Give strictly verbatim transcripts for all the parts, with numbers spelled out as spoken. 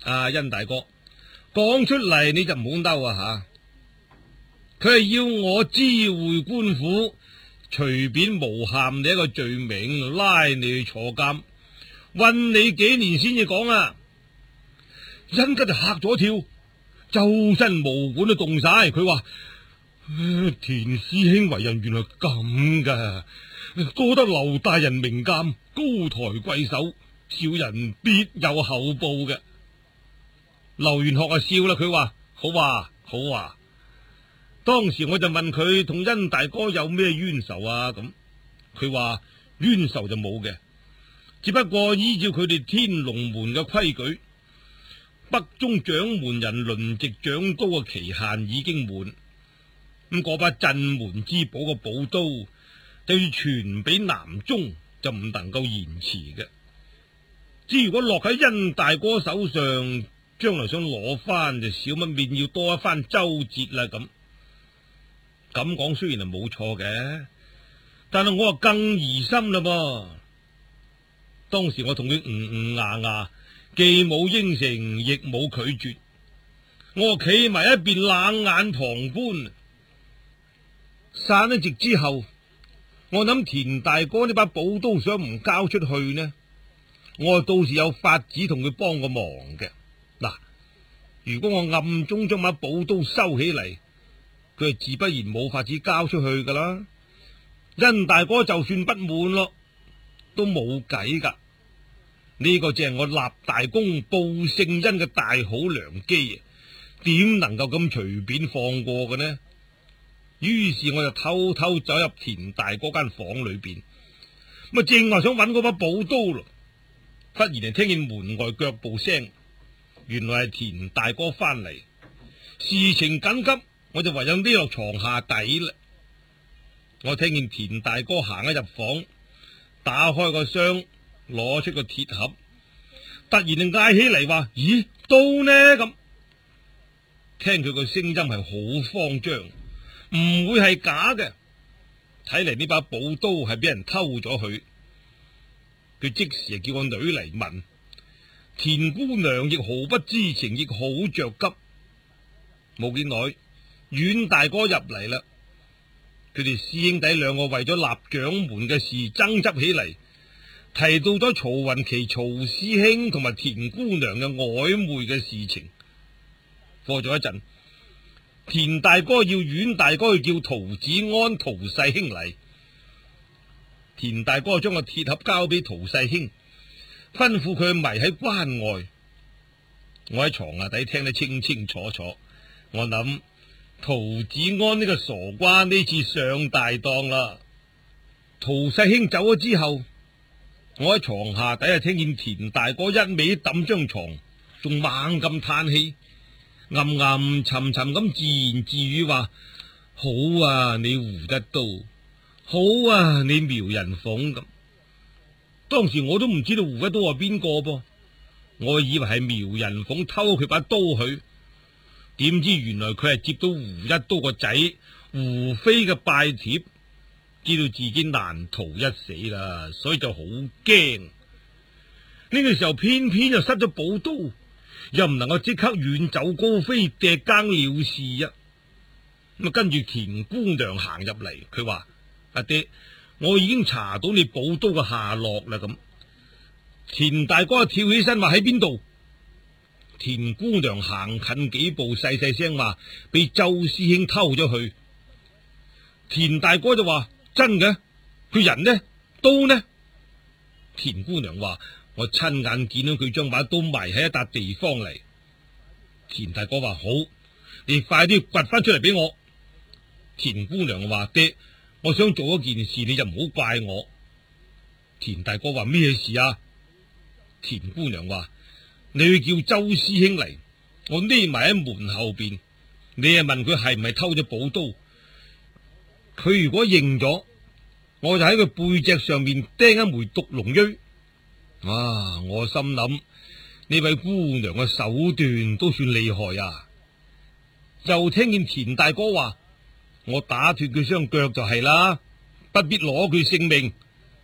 啊，殷大哥，講出嚟你就唔好嬲啊吓！佢係要我知會官府，隨便誣陷你一個罪名，拉你去坐監，韞你幾年先至講啊！殷吉就嚇咗跳，周身毛管都凍晒。佢話：田師兄為人原來咁噶，多得劉大人明鑒，高抬貴手，小人必有後報嘅。劉元學啊笑啦，佢話：好啊，好啊。當時我就問佢同殷大哥有咩冤仇啊？咁佢話冤仇就冇嘅，只不過依照佢哋天龍門嘅規矩，北中掌門人輪值掌刀嘅期限已經滿，咁嗰把鎮門之寶嘅寶刀就要傳俾南中，就唔能夠延遲嘅。至如果落喺殷大哥手上，將來想攞翻就少乜免要多一番周折啦。咁咁講雖然係冇錯嘅，但係我啊更疑心啦噃。當時我同佢咿咿呀呀，既冇應承，亦冇拒絕，我啊企埋一邊冷眼旁觀。散咗席之後，我諗田大哥呢把寶刀想唔交出去呢，我啊到時有法子同佢幫個忙嘅。嗱，如果我暗中將把寶刀收起嚟，佢係自不然冇法子交出去噶啦。殷大哥就算不滿咯，都冇計噶。呢個就係我立大功報聖恩嘅大好良機啊！點能夠咁隨便放過嘅呢？於是我就偷偷走入田大哥間房裏邊，咁啊正話想揾嗰把寶刀咯，忽然就聽見門外腳步聲，原來係田大哥翻嚟。事情緊急，我就唯有匿落床下底啦。我聽見田大哥行咗入房，打開個箱，攞出個鐵盒，突然就嗌起嚟話：咦，刀呢？咁聽佢個聲音係好慌張，唔會係假嘅。睇嚟呢把寶刀係俾人偷咗去。佢即時就叫個女嚟問，田姑娘亦毫不知情，亦好着急。冇幾耐，阮大哥入嚟啦。佢哋師兄弟兩個為咗立掌門嘅事爭執起嚟，提到咗曹雲奇、曹師兄同埋田姑娘嘅曖昧嘅事情。過咗一陣，田大哥要阮大哥去叫陶子安、陶世兄嚟。田大哥將個鐵盒交俾陶世兄，吩咐佢迷喺關外。我喺床下底聽得清清楚楚，我諗陶子安呢個傻瓜呢次上大當啦。陶世兄走咗之後，我喺床下底啊聽見田大哥一味揼張床，仲猛咁嘆氣，暗暗沉沉咁自言自語話：好啊，你胡一刀，好啊，你苗人鳳咁。當時我都唔知道胡一刀係邊個噃，我以為係苗人鳳偷佢把刀去，點知原來佢係接到胡一刀個仔胡飛嘅拜帖，知道自己難逃一死啦，所以就好驚。呢個時候偏偏又失咗寶刀，又唔能夠即刻遠走高飛，趯更了事啊！咁啊，跟住田姑娘行入嚟，佢話：阿爹，我已經查到你寶刀嘅下落啦。咁田大哥跳起身話：喺邊度？田姑娘行近幾步，細細聲話：俾周師兄偷咗去。田大哥就話：真嘅？佢人呢？刀呢？田姑娘話：我親眼見到佢將把刀埋喺一笪地方嚟。田大哥話：好，你快啲掘翻出嚟俾我。田姑娘話：爹，我想做一件事，你就唔好怪我。田大哥話：咩事啊？田姑娘話：你去叫周師兄嚟，我匿埋喺門後邊，你啊問佢係唔係偷咗寶刀。佢如果認咗，我就喺佢背脊上面釘一枚毒龍錐。啊！我心諗呢位姑娘嘅手段都算厲害啊！又聽見田大哥話：我打脫佢雙腳就係啦，不必攞佢性命。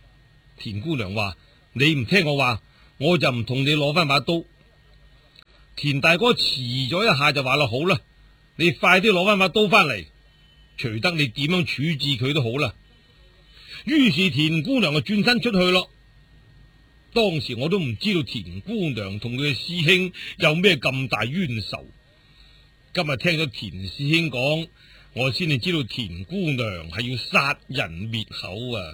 田姑娘話：你唔聽我話，我就唔同你攞翻把刀。 田大哥遲咗一下就話啦，好啦，你快啲攞翻把刀翻嚟，隨得你點樣處置佢都好啦。於是田姑娘就轉身出去咯。當時我都唔知道田姑娘同佢嘅師兄有咩咁大冤仇，今日聽咗田師兄講，我先至知道田姑娘係要殺人滅口啊！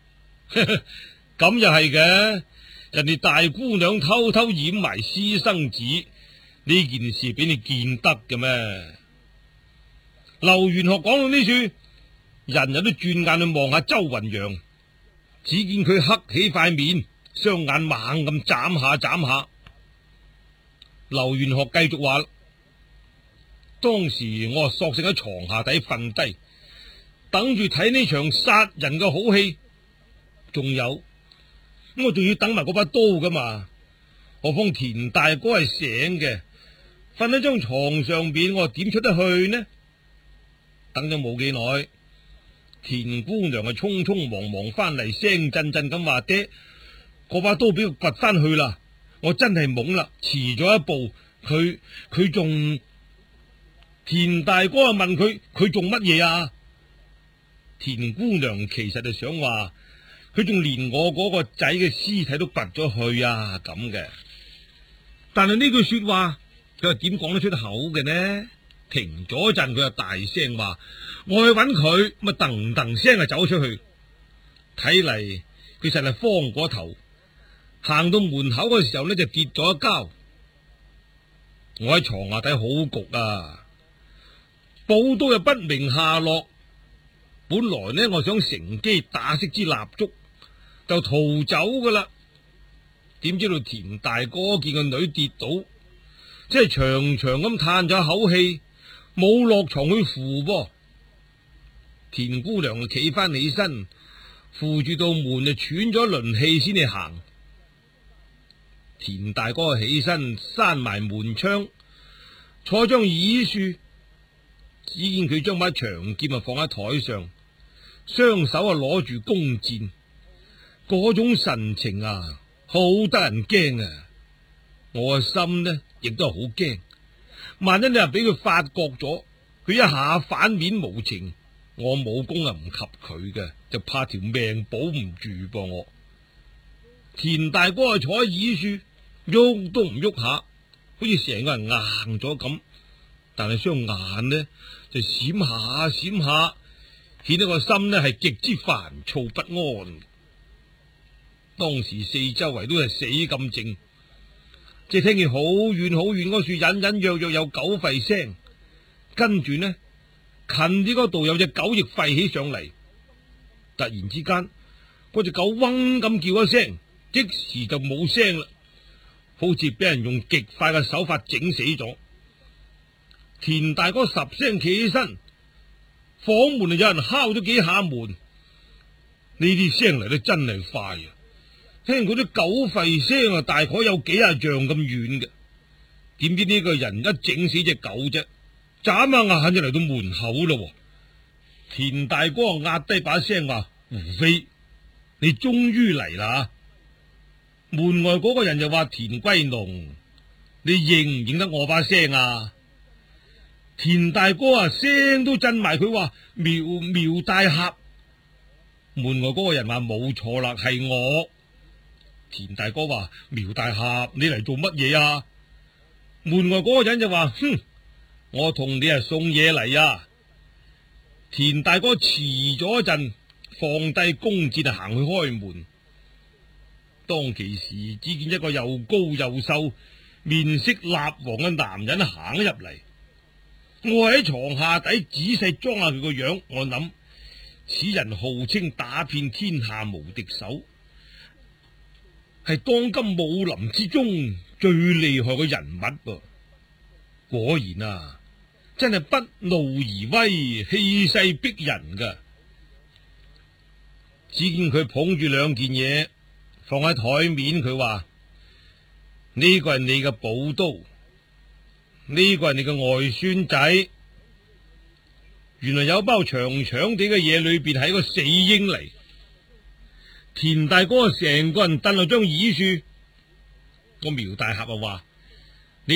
咁又係嘅，人哋大姑娘偷偷掩埋私生子呢件事，俾你見得嘅咩？劉玄學講到呢處，人人都轉眼去望下周雲陽，只見佢黑起塊面，雙眼猛咁眨下眨下。劉玄學繼續話：當時我索性喺床下底瞓低，等住睇呢場殺人嘅好戲。仲有，我仲要等埋嗰把刀噶嘛？何況田大哥係醒嘅，瞓喺張床上邊，我點出得去呢？等咗冇幾耐，田姑娘係匆匆忙忙翻嚟，聲震震咁話：爹，嗰把刀俾佢掘翻去啦！我真係懵啦，遲咗一步。佢佢仲田大哥啊問佢佢做乜嘢啊？田姑娘其實就想話佢仲連我嗰個仔嘅屍體都掘咗去啊咁嘅。但係呢句說話佢又點講得出口嘅呢？停咗陣，佢就大聲話：我去揾佢，咪噔噔聲就走出去。睇嚟佢實係慌過頭，行到門口嘅時候呢，就跌咗一跤。我喺床下底好焗啊，寶刀又不明下落。本來呢，我想乘機打熄支蠟燭就逃走噶啦，點知道田大哥見個女跌倒，即係長長咁嘆咗一口氣，冇落床去扶噃。田姑娘就企翻起身，扶住道門就喘咗一輪氣先至行。田大哥起身閂埋門窗，坐張椅樹，只見佢將把長劍啊放喺台上，雙手啊攞住弓箭，嗰種神情啊好得人驚啊！我嘅心呢亦都係好驚，萬一你話俾佢發覺咗，佢一下反面無情，我武功啊唔及佢嘅，就怕條命保唔住噃。我田大哥啊坐喺椅樹，喐都唔喐下，好似成個人硬咗咁，但係雙眼呢就閃下閃下，顯得個心呢係極之煩躁不安。當時四周圍都係死咁靜，即係聽見好遠好遠嗰處隱隱約約有狗吠聲，跟住呢近啲嗰度有隻狗亦吠起上嚟。突然之間，嗰隻狗嗡咁叫一聲，即時就冇聲啦，好似俾人用極快嘅手法整死咗。田大哥十聲企起身，房門啊有人敲咗幾下門，呢啲聲嚟得真係快啊！聽嗰啲狗吠聲啊，大概有幾廿丈咁遠嘅。點知呢個人一整死隻狗啫，眨下眼就嚟到門口咯。田大哥壓低把聲話：胡飛，你終於嚟啦！門外嗰個人就話：田歸農，你認唔認得我把聲啊？田大哥啊，聲都震埋，佢話：苗苗大俠。門外嗰個人話：冇錯啦，係我。田大哥話：苗大俠，你嚟做乜嘢啊？門外嗰個人就話：哼，我同你係送嘢嚟啊！田大哥遲咗一陣，放低弓箭就行去開門。當其時，只見一個又高又瘦、面色蠟黃嘅男人行入嚟。我喺床下底仔細裝下佢個樣，我諗此人號稱打遍天下無敵手，係當今武林之中最厲害嘅人物噃。果然啊，真係不怒而威，氣勢逼人噶。只見佢捧住兩件嘢放喺台面，佢話：呢個係你嘅寶刀，呢個係你嘅外孫仔。原來有包長長地嘅嘢，裏邊係一個死嬰嚟。田大哥成個人蹬落張椅樹，個苗大俠啊話：